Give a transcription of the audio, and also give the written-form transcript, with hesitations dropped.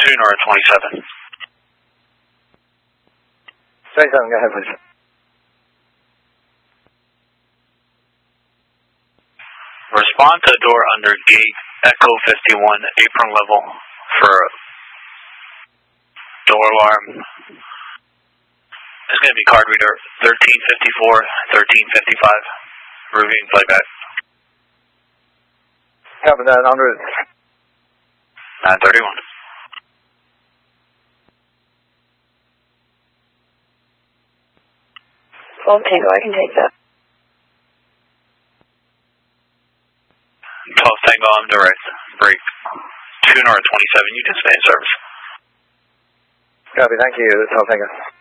2 North 27. 27, go ahead, please. Respond to door under gate Echo 51, apron level for door alarm. It's going to be card reader 1354, 1355. Reviewing playback. Copy that, en route. 931. Well, Tango, I can take that. 12 Tango, I'm direct. Break. 2 North 27, you can stay in service. Copy, thank you, 12 Tango.